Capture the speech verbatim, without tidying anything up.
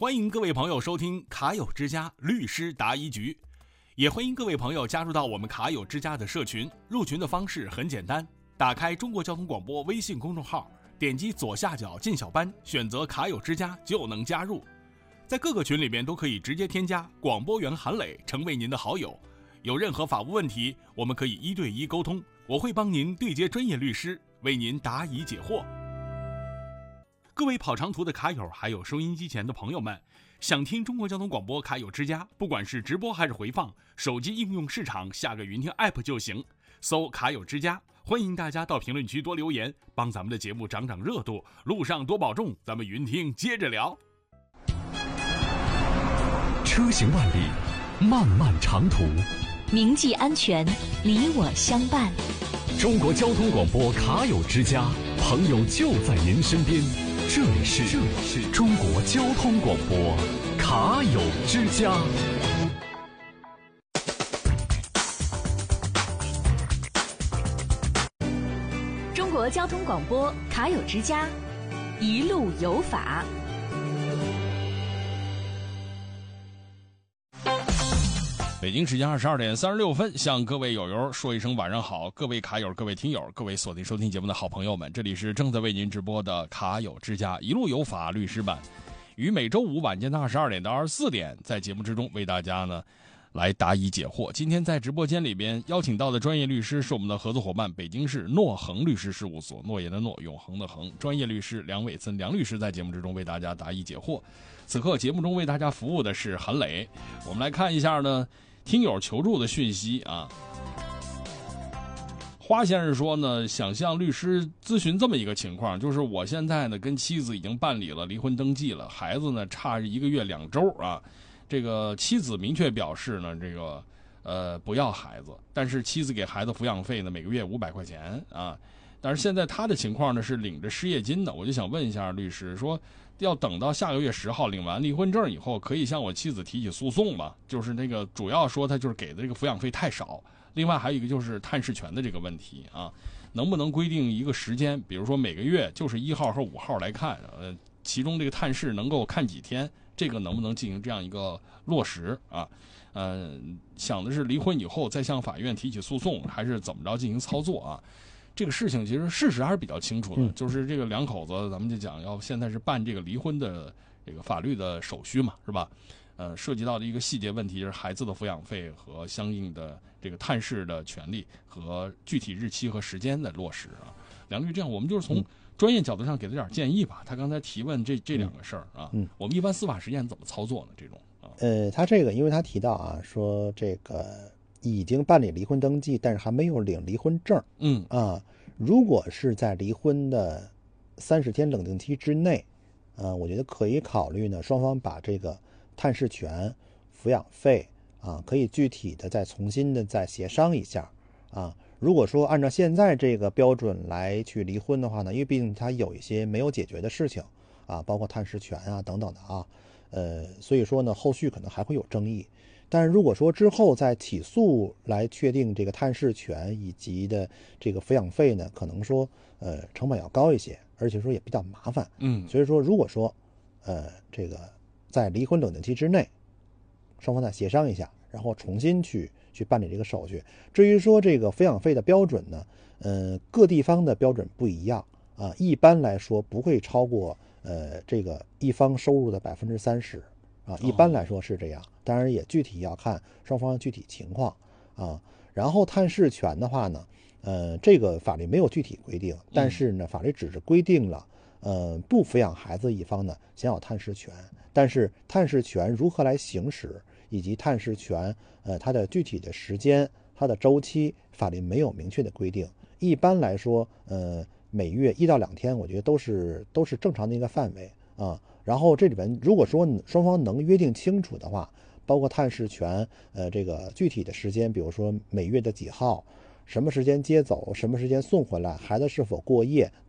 欢迎各位朋友收听卡友之家律师答疑局，也欢迎各位朋友加入到我们卡友之家的社群。入群的方式很简单，打开中国交通广播微信公众号，点击左下角进小班，选择卡友之家就能加入。在各个群里面都可以直接添加广播员韩磊成为您的好友。有任何法务问题，我们可以一对一沟通，我会帮您对接专业律师，为您答疑解惑。各位跑长途的卡友，还有收音机前的朋友们，想听中国交通广播卡友之家，不管是直播还是回放，手机应用市场下个云听 app 就行，搜卡友之家。欢迎大家到评论区多留言，帮咱们的节目涨涨热度。路上多保重，咱们云听接着聊。 车行万里，漫漫长途， 铭记安全，你我相伴。 中国交通广播卡友之家，朋友就在您身边。这里是这里是中国交通广播卡友之家。 中国交通广播卡友之家，一路有法。 北京时间二十二点三十六分，向各位友友说一声晚上好，各位卡友、各位听友、各位锁定收听节目的好朋友们，这里是正在为您直播的卡友之家一路有法律师版，于每周五晚间的二十二点到二十四点，在节目之中为大家呢来答疑解惑。今天在直播间里边邀请到的专业律师是我们的合作伙伴，北京市诺恒律师事务所，诺言的诺，永恒的恒，专业律师梁伟森梁律师在节目之中为大家答疑解惑。此刻节目中为大家服务的是韩磊。我们来看一下呢听友求助的讯息啊。花先生说呢，想向律师咨询这么一个情况，就是我现在呢跟妻子已经办理了离婚登记了，孩子呢差一个月两周啊。这个妻子明确表示呢，这个呃不要孩子，但是妻子给孩子抚养费呢每个月五百块钱啊。但是现在他的情况呢是领着失业金的，我就想问一下律师，说要等到下个月十号领完离婚证以后，可以向我妻子提起诉讼吗？就是那个主要说他就是给的这个抚养费太少，另外还有一个就是探视权的这个问题啊，能不能规定一个时间，比如说每个月就是一号和五号来看，呃，其中这个探视能够看几天，这个能不能进行这样一个落实啊？呃，想的是离婚以后再向法院提起诉讼，还是怎么着进行操作啊？这个事情其实事实还是比较清楚的，嗯、就是这个两口子，咱们就讲要现在是办这个离婚的这个法律的手续嘛，是吧？呃，涉及到的一个细节问题就是孩子的抚养费和相应的这个探视的权利和具体日期和时间的落实啊。梁律，这样我们就是从专业角度上给他点建议吧。他刚才提问这这两个事儿啊，嗯，我们一般司法实践怎么操作呢？这种啊， 呃，他这个因为他提到啊，说这个。已经办理离婚登记，但是还没有领离婚证。 嗯啊，如果是在离婚的三十天冷静期之内，啊，我觉得可以考虑呢，双方把这个探视权、抚养费啊，可以具体的再重新的再协商一下啊。如果说按照现在这个标准来去离婚的话呢，因为毕竟它有一些没有解决的事情啊，包括探视权啊等等的啊，呃，所以说呢，后续可能还会有争议。但是如果说之后再起诉来确定这个探视权以及的这个抚养费呢，可能说呃成本要高一些，而且说也比较麻烦。 嗯， 所以说如果说呃这个在离婚冷静期之内，双方再协商一下，然后重新去去办理这个手续。至于说这个抚养费的标准呢，呃各地方的标准不一样啊，一般来说不会超过呃这个一方收入的百分之三十。啊，一般来说是这样，当然也具体要看双方具体情况啊。然后探视权的话呢，呃，这个法律没有具体规定，但是呢，法律只是规定了，呃，不抚养孩子一方呢享有探视权，但是探视权如何来行使，以及探视权呃它的具体的时间、它的周期，法律没有明确的规定。一般来说，呃，每月一到两天，我觉得都是都是正常的一个范围啊。然后这里边如果说双方能约定清楚的话，包括探视权，呃，这个具体的时间，比如说每月的几号，什么时间接走，什么时间送回来，孩子是否过夜